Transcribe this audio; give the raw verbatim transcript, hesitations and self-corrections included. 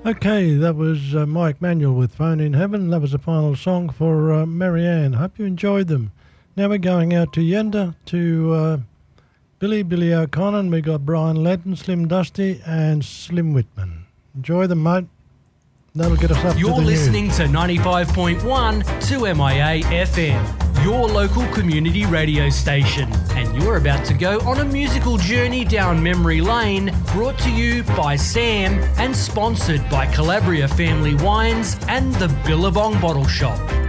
Okay, that was uh, Mike Manuel with Phone in Heaven. That was the final song for uh, Marianne. Hope you enjoyed them. Now we're going out to Yenda to uh, Billy, Billy O'Connor. We got Brian Lenton, Slim Dusty and Slim Whitman. Enjoy them, mate. That'll get us up You're to the listening news. to ninety-five point one two M I A F M, your local community radio station. And you're about to go on a musical journey down memory lane, brought to you by Sam and sponsored by Calabria Family Wines and the Billabong Bottle Shop.